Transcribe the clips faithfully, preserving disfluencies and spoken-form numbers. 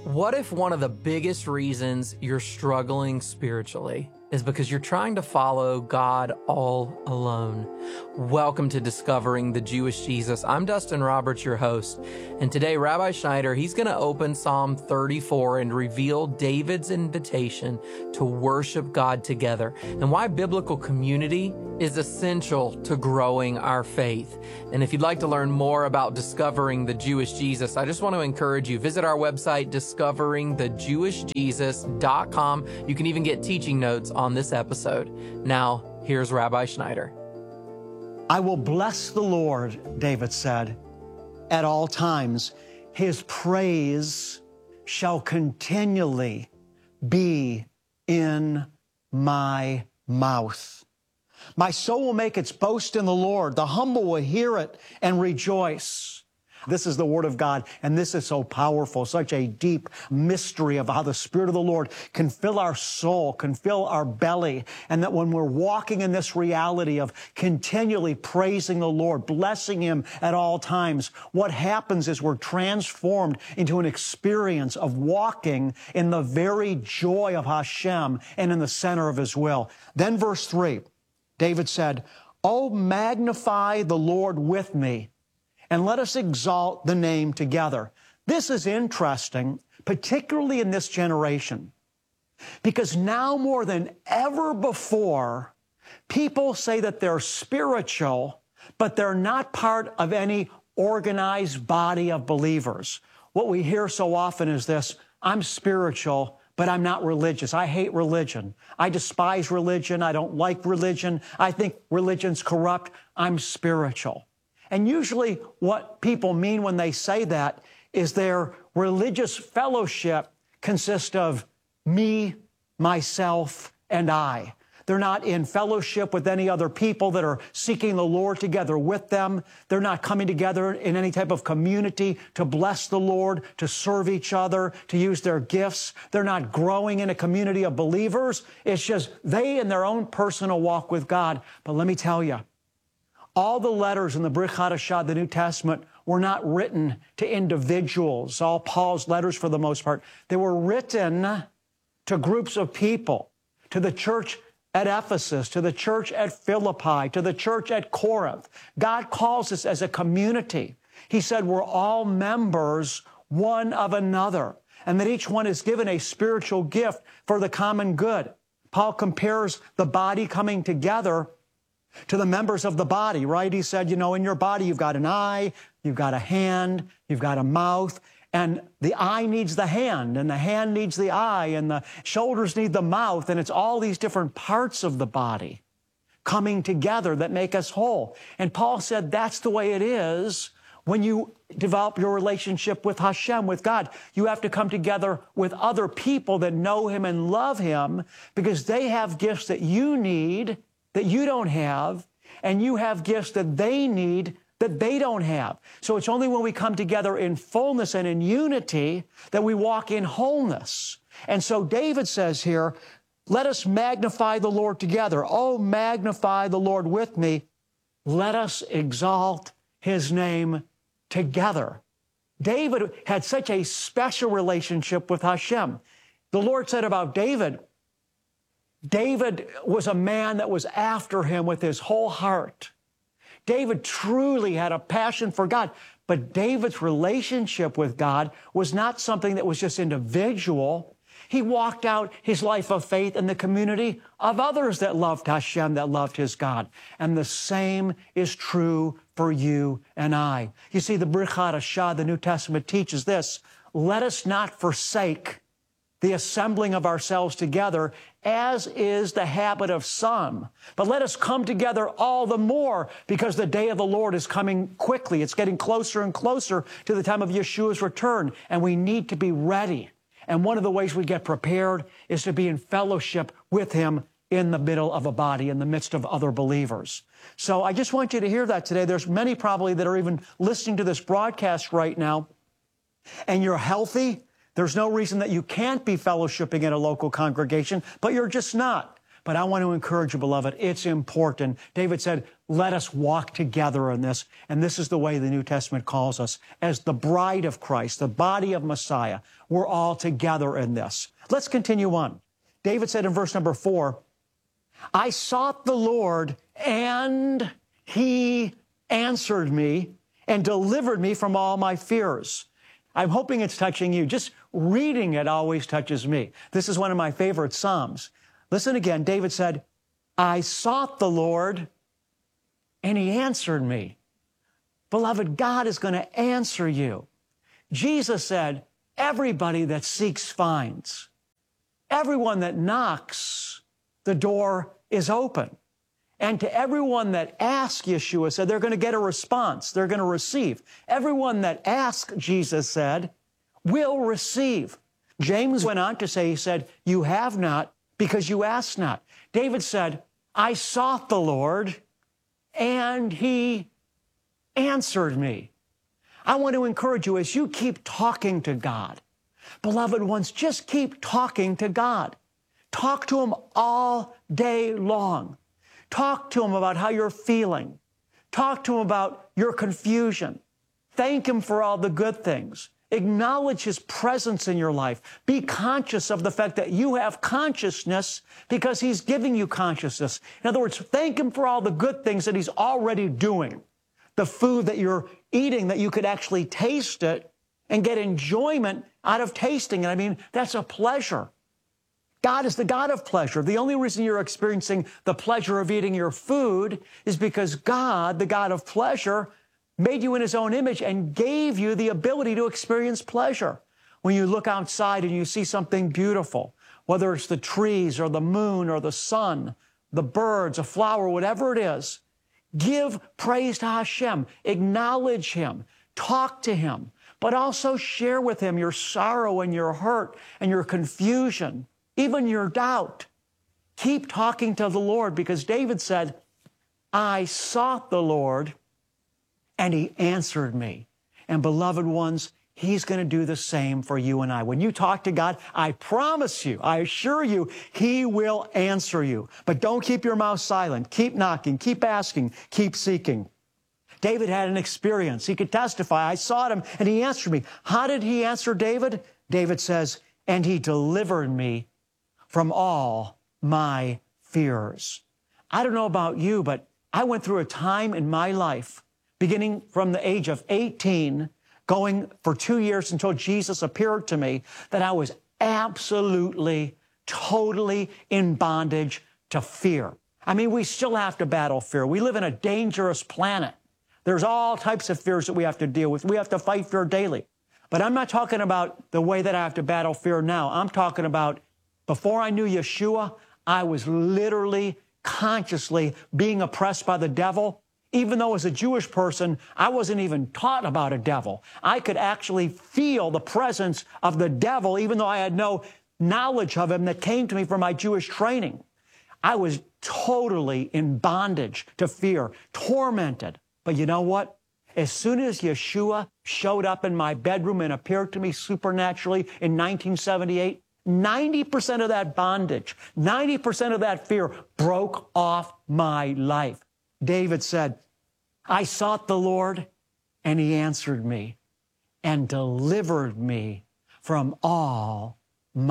What if one of the biggest reasons you're struggling spiritually is because you're trying to follow God all alone? Welcome to Discovering the Jewish Jesus. I'm Dustin Roberts, your host. And today, Rabbi Schneider, he's going to open Psalm thirty-four and reveal David's invitation to worship God together and why biblical community is essential to growing our faith. And if you'd like to learn more about discovering the Jewish Jesus, I just want to encourage you, visit our website, discovering the jewish jesus dot com. You can even get teaching notes on this episode. Now, here's Rabbi Schneider. I will bless the Lord, David said, at all times. His praise shall continually be in my mouth. My soul will make its boast in the Lord. The humble will hear it and rejoice. This is the Word of God, and this is so powerful, such a deep mystery of how the Spirit of the Lord can fill our soul, can fill our belly, and that when we're walking in this reality of continually praising the Lord, blessing Him at all times, what happens is we're transformed into an experience of walking in the very joy of Hashem and in the center of His will. Then verse three, David said, "Oh, magnify the Lord with me, and let us exalt the name together." This is interesting, particularly in this generation, because now more than ever before, people say that they're spiritual, but they're not part of any organized body of believers. What we hear so often is this: I'm spiritual, but I'm not religious. I hate religion. I despise religion. I don't like religion. I think religion's corrupt. I'm spiritual. And usually what people mean when they say that is their religious fellowship consists of me, myself, and I. They're not in fellowship with any other people that are seeking the Lord together with them. They're not coming together in any type of community to bless the Lord, to serve each other, to use their gifts. They're not growing in a community of believers. It's just they in their own personal walk with God. But let me tell you, all the letters in the Brit Hadashah, the New Testament, were not written to individuals. All Paul's letters, for the most part, they were written to groups of people, to the church at Ephesus, to the church at Philippi, to the church at Corinth. God calls us as a community. He said we're all members one of another, and that each one is given a spiritual gift for the common good. Paul compares the body coming together to the members of the body, right? He said, you know, in your body, you've got an eye, you've got a hand, you've got a mouth, and the eye needs the hand, and the hand needs the eye, and the shoulders need the mouth, and it's all these different parts of the body coming together that make us whole. And Paul said that's the way it is when you develop your relationship with Hashem, with God. You have to come together with other people that know Him and love Him because they have gifts that you need that you don't have, and you have gifts that they need that they don't have. So it's only when we come together in fullness and in unity that we walk in wholeness. And so David says here, let us magnify the Lord together. Oh, magnify the Lord with me. Let us exalt His name together. David had such a special relationship with Hashem. The Lord said about David, David was a man that was after Him with his whole heart. David truly had a passion for God, but David's relationship with God was not something that was just individual. He walked out his life of faith in the community of others that loved Hashem, that loved his God. And the same is true for you and I. You see, the Brit Hadashah, the New Testament, teaches this: let us not forsake the assembling of ourselves together, as is the habit of some. But let us come together all the more because the day of the Lord is coming quickly. It's getting closer and closer to the time of Yeshua's return, and we need to be ready. And one of the ways we get prepared is to be in fellowship with Him in the middle of a body, in the midst of other believers. So I just want you to hear that today. There's many probably that are even listening to this broadcast right now, and you're healthy. There's no reason that you can't be fellowshipping in a local congregation, but you're just not. But I want to encourage you, beloved, it's important. David said, let us walk together in this. And this is the way the New Testament calls us as the bride of Christ, the body of Messiah. We're all together in this. Let's continue on. David said in verse number four, I sought the Lord and he answered me and delivered me from all my fears. I'm hoping it's touching you. Just reading it always touches me. This is one of my favorite Psalms. Listen again. David said, I sought the Lord and he answered me. Beloved, God is going to answer you. Jesus said, everybody that seeks finds. Everyone that knocks, the door is open. And to everyone that asks, Yeshua said, they're going to get a response. They're going to receive. Everyone that asks, Jesus said, will receive. James went on to say, he said, you have not because you ask not. David said, I sought the Lord and he answered me. I want to encourage you as you keep talking to God. Beloved ones, just keep talking to God. Talk to him all day long. Talk to him about how you're feeling. Talk to him about your confusion. Thank him for all the good things. Acknowledge his presence in your life. Be conscious of the fact that you have consciousness because he's giving you consciousness. In other words, thank him for all the good things that he's already doing. The food that you're eating, that you could actually taste it and get enjoyment out of tasting it. I mean, that's a pleasure. God is the God of pleasure. The only reason you're experiencing the pleasure of eating your food is because God, the God of pleasure, made you in his own image and gave you the ability to experience pleasure. When you look outside and you see something beautiful, whether it's the trees or the moon or the sun, the birds, a flower, whatever it is, give praise to Hashem. Acknowledge him. Talk to him. But also share with him your sorrow and your hurt and your confusion, even your doubt. Keep talking to the Lord because David said, I sought the Lord and he answered me. And beloved ones, he's going to do the same for you and I. When you talk to God, I promise you, I assure you, he will answer you. But don't keep your mouth silent. Keep knocking, keep asking, keep seeking. David had an experience. He could testify. I sought him and he answered me. How did he answer David? David says, and he delivered me from all my fears. I don't know about you, but I went through a time in my life, beginning from the age of eighteen, going for two years until Jesus appeared to me, that I was absolutely, totally in bondage to fear. I mean, we still have to battle fear. We live in a dangerous planet. There's all types of fears that we have to deal with. We have to fight fear daily. But I'm not talking about the way that I have to battle fear now. I'm talking about before I knew Yeshua, I was literally, consciously being oppressed by the devil. Even though as a Jewish person, I wasn't even taught about a devil. I could actually feel the presence of the devil, even though I had no knowledge of him that came to me from my Jewish training. I was totally in bondage to fear, tormented. But you know what? As soon as Yeshua showed up in my bedroom and appeared to me supernaturally in nineteen seventy-eight, ninety percent of that bondage, ninety percent of that fear broke off my life. David said, I sought the Lord and he answered me and delivered me from all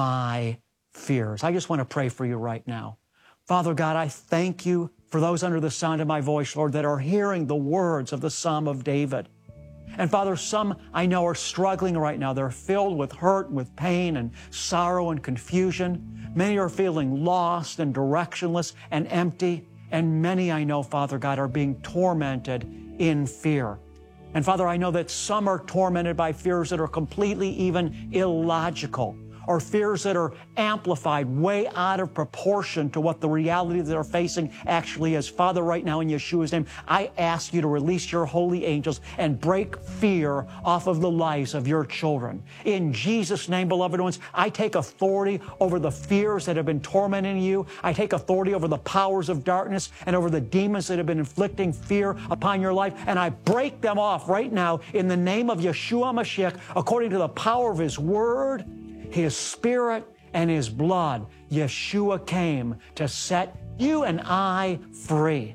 my fears. I just want to pray for you right now. Father God, I thank you for those under the sound of my voice, Lord, that are hearing the words of the Psalm of David. And Father, some I know are struggling right now. They're filled with hurt, with pain and sorrow and confusion. Many are feeling lost and directionless and empty. And many I know, Father God, are being tormented in fear. And Father, I know that some are tormented by fears that are completely even illogical, or fears that are amplified way out of proportion to what the reality that they're facing actually is. Father, right now in Yeshua's name, I ask you to release your holy angels and break fear off of the lives of your children. In Jesus' name, beloved ones, I take authority over the fears that have been tormenting you. I take authority over the powers of darkness and over the demons that have been inflicting fear upon your life, and I break them off right now in the name of Yeshua Mashiach, according to the power of his word, his spirit, and his blood. Yeshua came to set you and I free.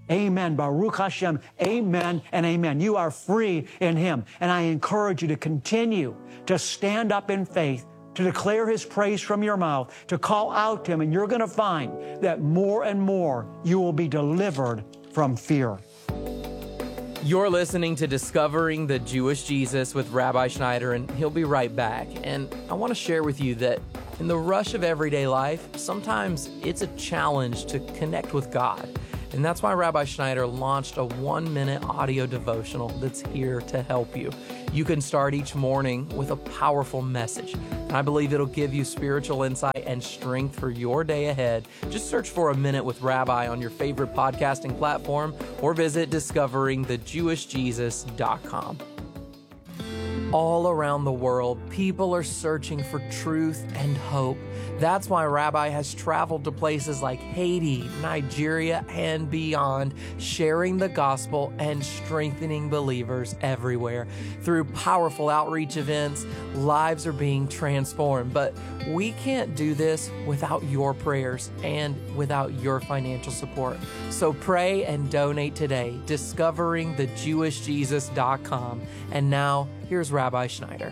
Amen. Baruch Hashem. Amen and amen. You are free in Him. And I encourage you to continue to stand up in faith, to declare His praise from your mouth, to call out to Him, and you're going to find that more and more you will be delivered from fear. You're listening to Discovering the Jewish Jesus with Rabbi Schneider, and he'll be right back. And I want to share with you that in the rush of everyday life, sometimes it's a challenge to connect with God. And that's why Rabbi Schneider launched a one-minute audio devotional that's here to help you. You can start each morning with a powerful message. And I believe it'll give you spiritual insight and strength for your day ahead. Just search for A Minute with Rabbi on your favorite podcasting platform or visit discovering the jewish jesus dot com. All around the world, people are searching for truth and hope. That's why Rabbi has traveled to places like Haiti, Nigeria, and beyond, sharing the gospel and strengthening believers everywhere. Through powerful outreach events, lives are being transformed. But we can't do this without your prayers and without your financial support. So pray and donate today, discovering the jewish jesus dot com. And now, here's Rabbi Schneider.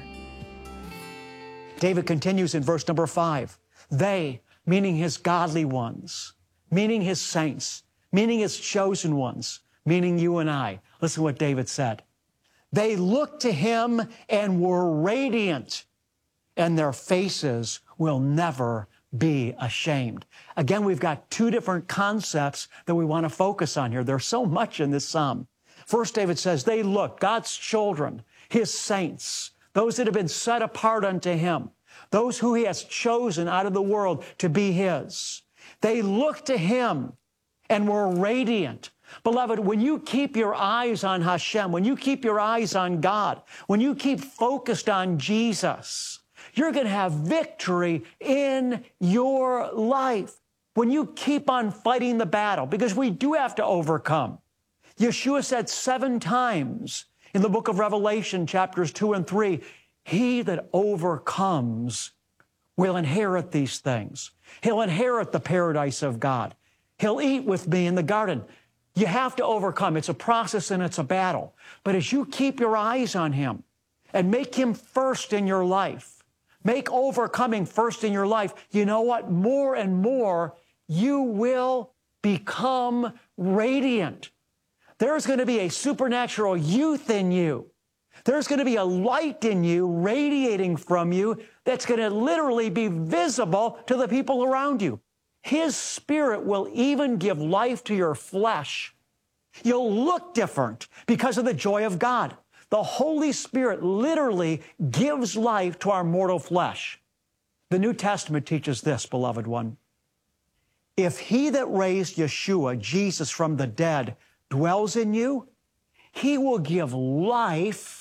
David continues in verse number five. They, meaning his godly ones, meaning his saints, meaning his chosen ones, meaning you and I. Listen to what David said. They looked to him and were radiant, and their faces will never be ashamed. Again, we've got two different concepts that we want to focus on here. There's so much in this psalm. First, David says, they look, God's children, his saints, those that have been set apart unto him, those who he has chosen out of the world to be his. They look to him and were radiant. Beloved, when you keep your eyes on Hashem, when you keep your eyes on God, when you keep focused on Jesus, you're going to have victory in your life. When you keep on fighting the battle, because we do have to overcome. Yeshua said seven times in the book of Revelation, chapters two and three, he that overcomes will inherit these things. He'll inherit the paradise of God. He'll eat with me in the garden. You have to overcome. It's a process and it's a battle. But as you keep your eyes on him and make him first in your life, make overcoming first in your life, you know what? More and more, you will become radiant. There's going to be a supernatural youth in you. There's going to be a light in you radiating from you that's going to literally be visible to the people around you. His Spirit will even give life to your flesh. You'll look different because of the joy of God. The Holy Spirit literally gives life to our mortal flesh. The New Testament teaches this, beloved one. If he that raised Yeshua, Jesus, from the dead dwells in you, he will give life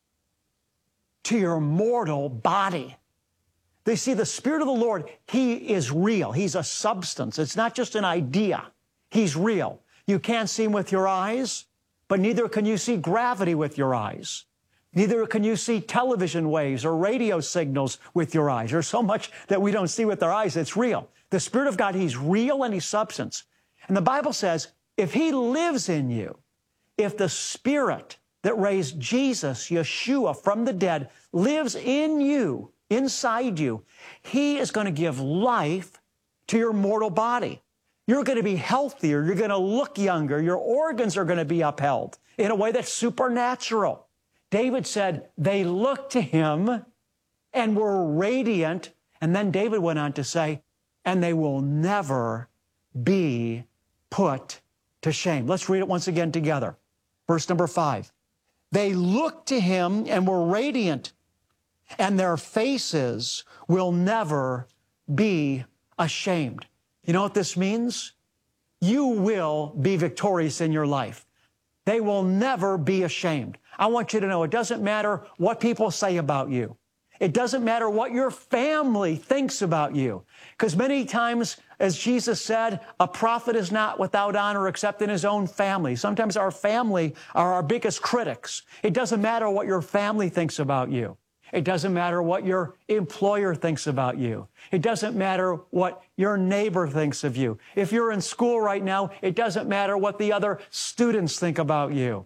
to your mortal body. They see the Spirit of the Lord, he is real. He's a substance. It's not just an idea. He's real. You can't see him with your eyes, but neither can you see gravity with your eyes. Neither can you see television waves or radio signals with your eyes. There's so much that we don't see with our eyes. It's real. The Spirit of God, he's real and he's substance. And the Bible says, if he lives in you, if the Spirit that raised Jesus, Yeshua, from the dead lives in you, inside you, he is going to give life to your mortal body. You're going to be healthier. You're going to look younger. Your organs are going to be upheld in a way that's supernatural. David said, they looked to him and were radiant. And then David went on to say, and they will never be put to shame. Let's read it once again together. Verse number five. They looked to him and were radiant, and their faces will never be ashamed. You know what this means? You will be victorious in your life. They will never be ashamed. I want you to know it doesn't matter what people say about you. It doesn't matter what your family thinks about you. Because many times, as Jesus said, a prophet is not without honor except in his own family. Sometimes our family are our biggest critics. It doesn't matter what your family thinks about you. It doesn't matter what your employer thinks about you. It doesn't matter what your neighbor thinks of you. If you're in school right now, it doesn't matter what the other students think about you.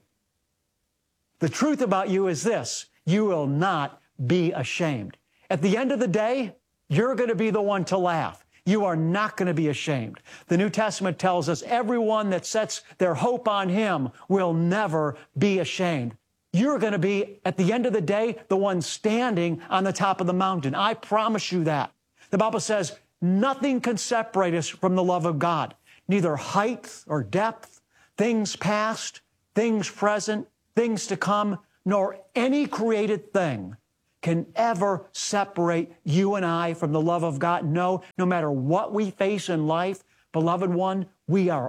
The truth about you is this: you will not be ashamed. At the end of the day, you're going to be the one to laugh. You are not going to be ashamed. The New Testament tells us everyone that sets their hope on Him will never be ashamed. You're going to be, at the end of the day, the one standing on the top of the mountain. I promise you that. The Bible says nothing can separate us from the love of God. Neither height or depth, things past, things present, things to come, nor any created thing can ever separate you and I from the love of God. No, no matter what we face in life, beloved one, we are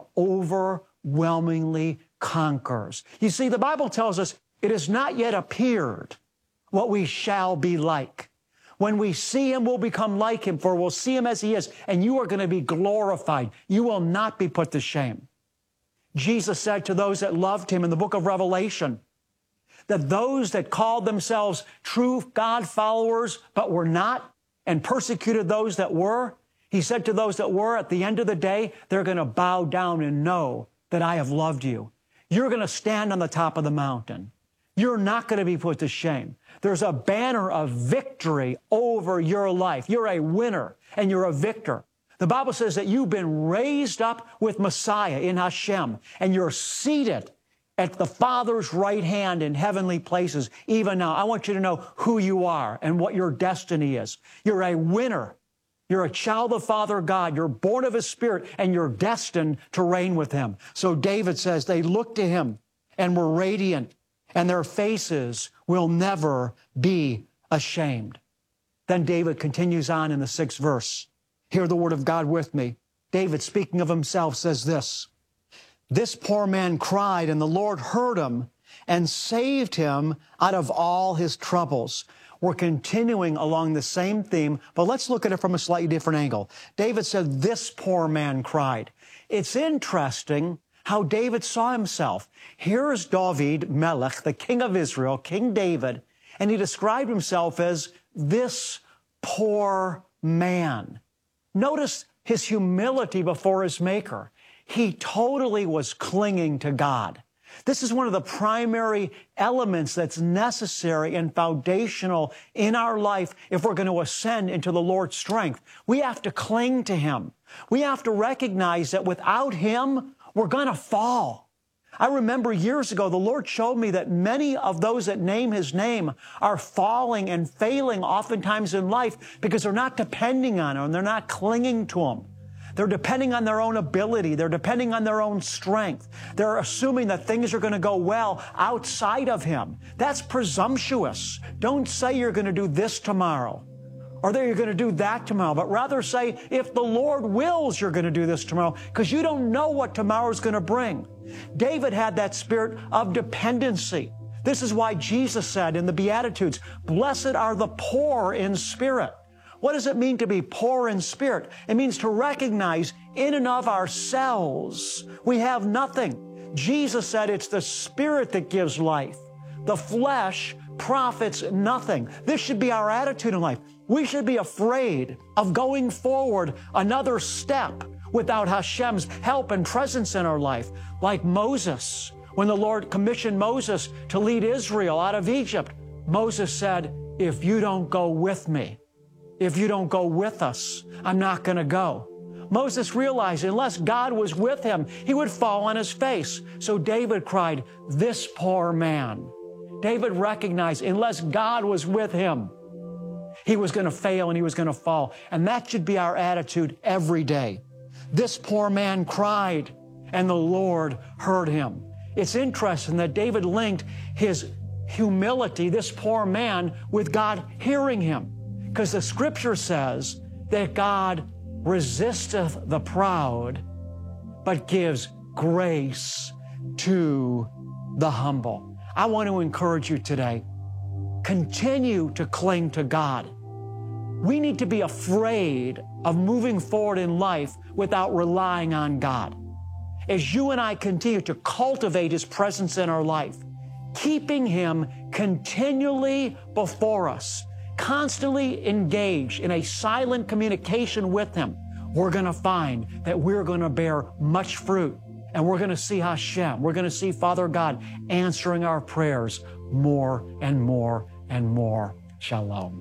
overwhelmingly conquerors. You see, the Bible tells us it has not yet appeared what we shall be like. When we see Him, we'll become like Him, for we'll see Him as He is, and you are going to be glorified. You will not be put to shame. Jesus said to those that loved Him in the book of Revelation, that those that called themselves true God followers but were not, and persecuted those that were, He said to those that were, at the end of the day, they're going to bow down and know that I have loved you. You're going to stand on the top of the mountain. You're not going to be put to shame. There's a banner of victory over your life. You're a winner and you're a victor. The Bible says that you've been raised up with Messiah in Hashem, and you're seated at the Father's right hand in heavenly places. Even now, I want you to know who you are and what your destiny is. You're a winner. You're a child of Father God. You're born of His Spirit, and you're destined to reign with Him. So David says they looked to Him and were radiant, and their faces will never be ashamed. Then David continues on in the sixth verse. Hear the word of God with me. David, speaking of himself, says this: "This poor man cried, and the Lord heard him and saved him out of all his troubles." We're continuing along the same theme, but let's look at it from a slightly different angle. David said, this poor man cried. It's interesting how David saw himself. Here's David Melech, the king of Israel, King David, and he described himself as this poor man. Notice his humility before his Maker. He totally was clinging to God. This is one of the primary elements that's necessary and foundational in our life if we're going to ascend into the Lord's strength. We have to cling to Him. We have to recognize that without Him, we're going to fall. I remember years ago, the Lord showed me that many of those that name His name are falling and failing oftentimes in life because they're not depending on Him and they're not clinging to Him. They're depending on their own ability. They're depending on their own strength. They're assuming that things are going to go well outside of Him. That's presumptuous. Don't say you're going to do this tomorrow or that you're going to do that tomorrow, but rather say, if the Lord wills, you're going to do this tomorrow, because you don't know what tomorrow's going to bring. David had that spirit of dependency. This is why Jesus said in the Beatitudes, blessed are the poor in spirit. What does it mean to be poor in spirit? It means to recognize in and of ourselves we have nothing. Jesus said it's the Spirit that gives life. The flesh profits nothing. This should be our attitude in life. We should be afraid of going forward another step without Hashem's help and presence in our life. Like Moses, when the Lord commissioned Moses to lead Israel out of Egypt, Moses said, if you don't go with me, if you don't go with us, I'm not going to go. Moses realized unless God was with him, he would fall on his face. So David cried, this poor man. David recognized unless God was with him, he was going to fail and he was going to fall. And that should be our attitude every day. This poor man cried, and the Lord heard him. It's interesting that David linked his humility, this poor man, with God hearing him. Because the Scripture says that God resisteth the proud, but gives grace to the humble. I want to encourage you today, continue to cling to God. We need to be afraid of moving forward in life without relying on God. As you and I continue to cultivate His presence in our life, keeping Him continually before us, constantly engage in a silent communication with Him, we're going to find that we're going to bear much fruit. And we're going to see Hashem. We're going to see Father God answering our prayers more and more and more. Shalom.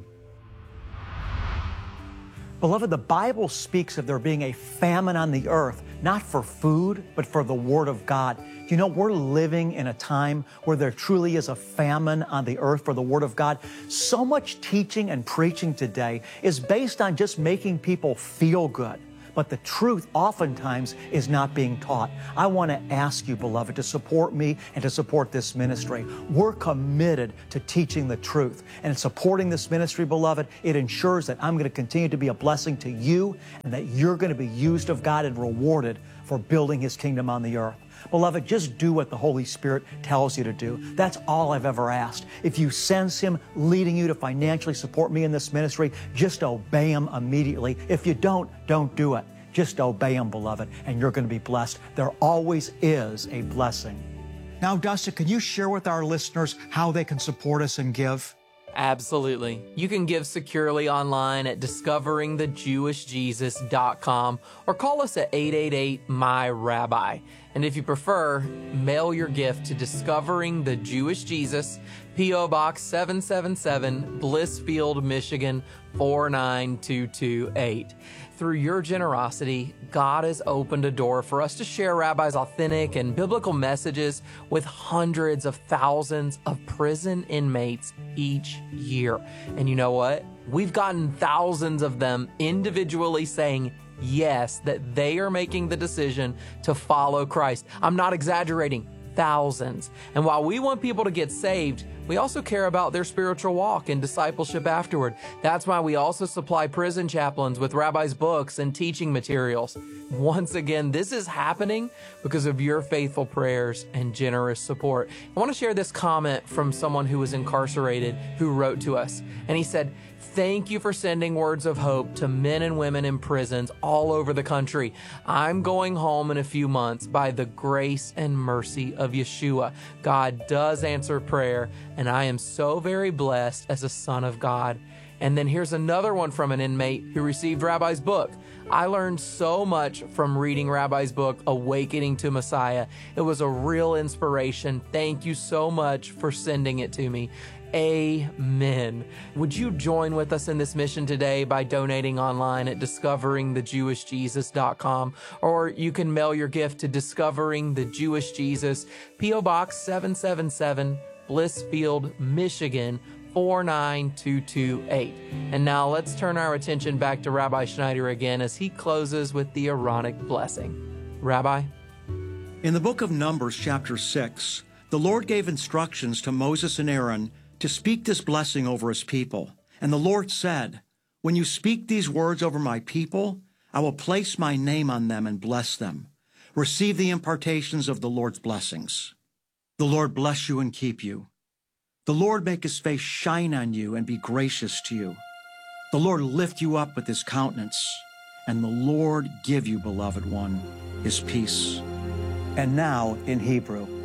Beloved, the Bible speaks of there being a famine on the earth, not for food, but for the Word of God. You know, we're living in a time where there truly is a famine on the earth for the Word of God. So much teaching and preaching today is based on just making people feel good. But the truth oftentimes is not being taught. I want to ask you, beloved, to support me and to support this ministry. We're committed to teaching the truth. And in supporting this ministry, beloved, it ensures that I'm going to continue to be a blessing to you and that you're going to be used of God and rewarded for building His kingdom on the earth. Beloved, just do what the Holy Spirit tells you to do. That's all I've ever asked. If you sense Him leading you to financially support me in this ministry, just obey Him immediately. If you don't, don't do it. Just obey Him, beloved, and you're going to be blessed. There always is a blessing. Now, Dustin, can you share with our listeners how they can support us and give? Absolutely. You can give securely online at discovering the jewish jesus dot com or call us at eight eight eight, M Y, Rabbi. And if you prefer, mail your gift to Discovering the Jewish Jesus, P O Box seven seven seven, Blissfield, Michigan four nine two two eight. Through your generosity, God has opened a door for us to share Rabbi's authentic and biblical messages with hundreds of thousands of prison inmates each year. And you know what? We've gotten thousands of them individually saying yes, that they are making the decision to follow Christ. I'm not exaggerating. Thousands. And while we want people to get saved, we also care about their spiritual walk and discipleship afterward. That's why we also supply prison chaplains with Rabbi's books and teaching materials. Once again, this is happening because of your faithful prayers and generous support. I want to share this comment from someone who was incarcerated who wrote to us. And he said, "Thank you for sending words of hope to men and women in prisons all over the country. I'm going home in a few months by the grace and mercy of Yeshua. God does answer prayer, and I am so very blessed as a son of God." And then here's another one from an inmate who received Rabbi's book. "I learned so much from reading Rabbi's book, Awakening to Messiah. It was a real inspiration. Thank you so much for sending it to me." Amen. Would you join with us in this mission today by donating online at discovering the jewish jesus dot com, or you can mail your gift to Discovering the Jewish Jesus, P O Box seven seven seven, Blissfield, Michigan four nine two two eight. And now let's turn our attention back to Rabbi Schneider again as he closes with the Aaronic blessing. Rabbi? In the book of Numbers, chapter six, the Lord gave instructions to Moses and Aaron to speak this blessing over his people. And the Lord said, "When you speak these words over my people, I will place my name on them and bless them. Receive the impartations of the Lord's blessings. The Lord bless you and keep you. The Lord make his face shine on you and be gracious to you. The Lord lift you up with his countenance, and the Lord give you, beloved one, his peace." And now in Hebrew.